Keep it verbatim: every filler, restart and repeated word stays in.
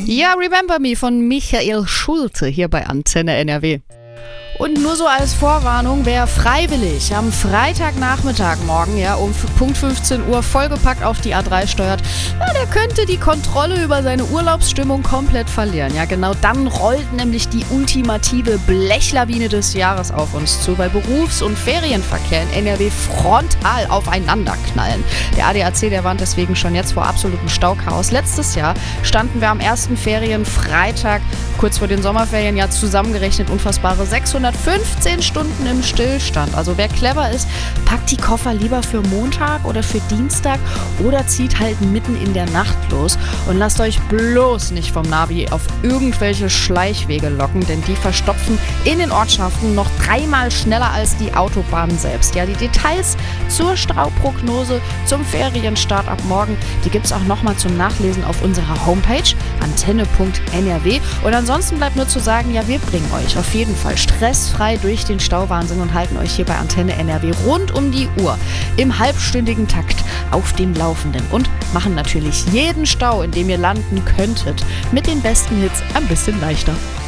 Ja, Remember Me von Michael Schulte hier bei Antenne N R W. Und nur so als Vorwarnung, wer freiwillig am Freitagnachmittag morgen ja, um Punkt fünfzehn Uhr vollgepackt auf die A drei steuert, ja, der könnte die Kontrolle über seine Urlaubsstimmung komplett verlieren. Ja, genau dann rollt nämlich die ultimative Blechlawine des Jahres auf uns zu, weil Berufs- und Ferienverkehr in N R W frontal aufeinander knallen. Der A D A C, der warnt deswegen schon jetzt vor absolutem Stauchaos. Letztes Jahr standen wir am ersten Ferienfreitag, kurz vor den Sommerferien, ja zusammengerechnet unfassbare sechshundertfünfzehn Stunden im Stillstand. Also wer clever ist, packt die Koffer lieber für Montag oder für Dienstag oder zieht halt mitten in der Nacht los und lasst euch bloß nicht vom Navi auf irgendwelche Schleichwege locken, denn die verstopfen in den Ortschaften noch dreimal schneller als die Autobahnen selbst. Ja, die Details zur Stauprognose zum Ferienstart ab morgen, die gibt's auch nochmal zum Nachlesen auf unserer Homepage antenne punkt n r w. Und ansonsten bleibt nur zu sagen, ja, wir bringen euch auf jeden Fall stressfrei durch den Stauwahnsinn und halten euch hier bei Antenne N R W rund um die Uhr im halbstündigen Takt auf dem Laufenden und machen natürlich jeden Stau, in dem ihr landen könntet, mit den besten Hits ein bisschen leichter.